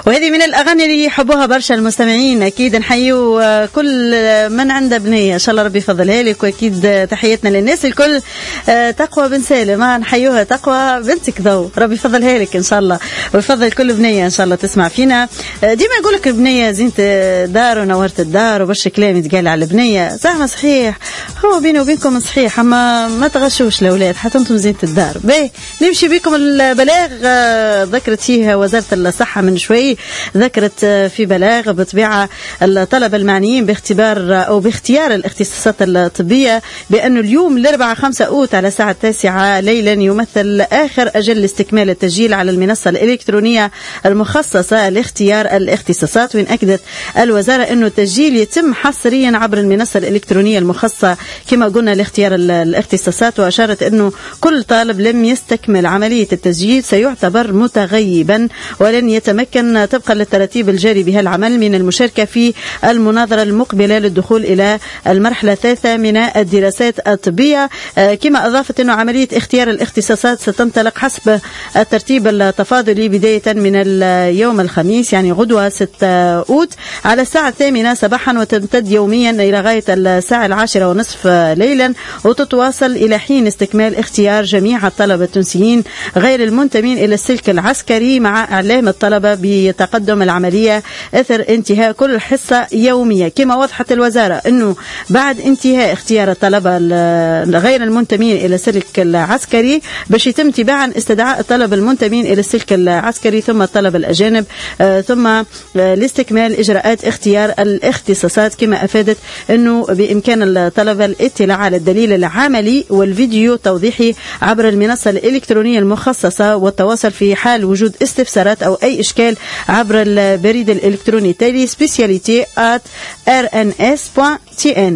وهذه من الأغاني اللي يحبوها برشا المستمعين. أكيد نحيو كل من عنده بنية إن شاء الله ربي يفضلها لك، وأكيد تحياتنا للناس الكل. تقوى بن سالم نحيوها، تقوى بنتك ضو ربي يفضلها لك إن شاء الله، ويفضل كل بنية إن شاء الله تسمع فينا. ديما يقول لك البنية زينة دار ونورت الدار وبرشا كلام يتقال على البنية، صح صحيح، هو بيني وبينكم صحيح، أما ما تغشوش الأولاد حتى أنتم زينة الدار. باهي نمشي بكم البلاغ. ذكرت فيها وزارة الصحة من شوي، ذكرت في بلاغ بطبيعة الطلبة المعنيين باختيار الاختصاصات الطبية بأن اليوم الأربعاء 5 أوت على الساعة 9 ليلا يمثل آخر أجل لاستكمال التسجيل على المنصة الإلكترونية المخصصة لاختيار الاختصاصات. وإن أكدت الوزارة أن التسجيل يتم حصريا عبر المنصة الإلكترونية المخصصة كما قلنا لاختيار الاختصاصات، وأشارت أنه كل طالب لم يستكمل عملية التسجيل سيعتبر متغيبا ولن يتمكن طبقا للترتيب الجاري بها العمل من المشاركة في المناظرة المقبلة للدخول إلى المرحلة الثالثة من الدراسات الطبية. كما أضافت أنه عملية اختيار الاختصاصات ستنطلق حسب الترتيب التفاضلي بداية من اليوم الخميس يعني غدوة 6 أوت على الساعة 8 صباحا، وتمتد يوميا إلى غاية الساعة 10:30 ليلا، وتتواصل إلى حين استكمال اختيار جميع الطلبة التونسيين غير المنتمين إلى السلك العسكري، مع إعلام الطلبة بتقدم العملية أثر انتهاء كل حصة يومية. كما وضحت الوزارة أنه بعد انتهاء اختيار الطلبة غير المنتمين إلى السلك العسكري باش يتم تباعا استدعاء الطلبة المنتمين إلى السلك العسكري ثم الطلبة الأجانب ثم لاستكمال إجراءات اختيار الاختصاصات. كما أفادت أنه بإمكان الطلبة الاطلاع على الدليل العملي والفيديو التوضيحي عبر المنصة الإلكترونية المخصصة، والتواصل في حال وجود استفسارات أو أي إشكال عبر البريد الإلكتروني التالي speciality@rns.tn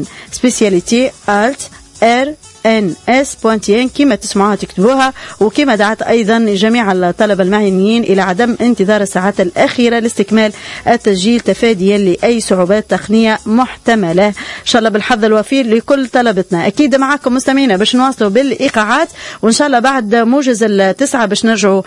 speciality@rns.tn كما تسمعوها تكتبوها. وكما دعت أيضا جميع الطلبة المعنيين إلى عدم انتظار الساعات الأخيرة لاستكمال التسجيل تفاديا لأي صعوبات تقنية محتملة. إن شاء الله بالحظ الوفير لكل طلبتنا. أكيد معكم مستمعينا باش نواصلوا بالإيقاعات، وإن شاء الله بعد موجز 9 باش نرجعوا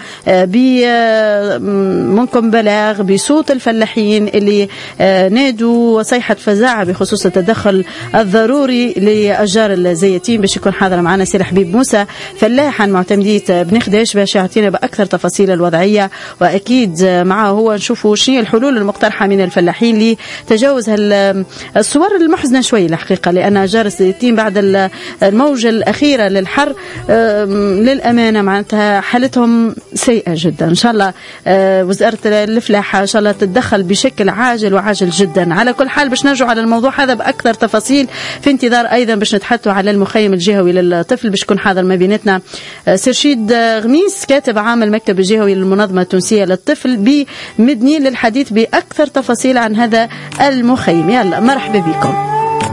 منكم بلاغ بصوت الفلاحين اللي نادوا وصيحة فزاعة بخصوص التدخل الضروري لأشجار الزيتين. باش يكون حاضر معنا سي حبيب موسى فلاح عن معتمدية بن خداش باش يعطينا بأكثر تفاصيل الوضعية، وأكيد معه هو نشوفوا شنو الحلول المقترحة من الفلاحين لتجاوز الصور المحزنة شوي الحقيقة، لأن أشجار الزيتين بعد الموجة الأخيرة للحر للأمانة معناتها حالتهم سيئة جدا. إن شاء الله وزارة الفلاحة إن شاء الله تتدخل بشكل عاجل وعاجل جدا. على كل حال باش نرجع على الموضوع هذا بأكثر تفاصيل في انتظار أيضا باش نتحدثوا على المخيم الجهوي للطفل باش يكون حاضر ما بيناتنا سرشيد غميس كاتب عام المكتب الجهوي للمنظمة التونسية للطفل بمدني للحديث بأكثر تفاصيل عن هذا المخيم. يلا مرحبا بكم.